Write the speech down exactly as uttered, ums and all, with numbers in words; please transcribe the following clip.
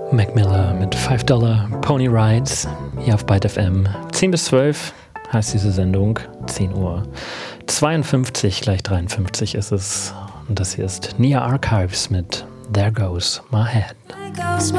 Mac Miller mit five Dollar Pony Rides hier auf Byte F M. zehn bis zwölf heißt diese Sendung. zehn Uhr zweiundfünfzig, gleich dreiundfünfzig ist es. Und das hier ist Nia Archives mit There Goes My Head.